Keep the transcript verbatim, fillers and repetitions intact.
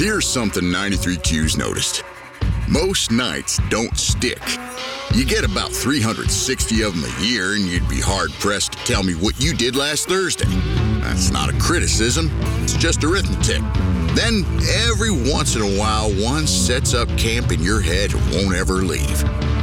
Here's something ninety-three Q's noticed. Most nights don't stick. You get about three hundred sixty of them a year, and you'd be hard-pressed to tell me what you did last Thursday. That's not a criticism. It's just arithmetic. Then, every once in a while, one sets up camp in your head and won't ever leave.